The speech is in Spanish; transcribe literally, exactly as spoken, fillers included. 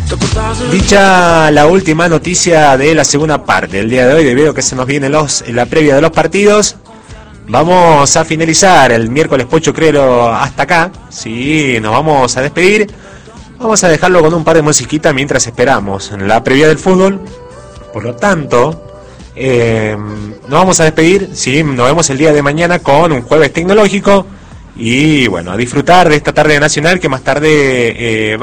Dicha la última noticia de la segunda parte del día de hoy, debido a que se nos viene los, la previa de los partidos, vamos a finalizar el miércoles pochocrero hasta acá. Sí, nos vamos a despedir. Vamos a dejarlo con un par de musiquitas mientras esperamos la previa del fútbol. Por lo tanto, eh, nos vamos a despedir. Sí, nos vemos el día de mañana con un jueves tecnológico. Y bueno, a disfrutar de esta tarde nacional que más tarde eh, va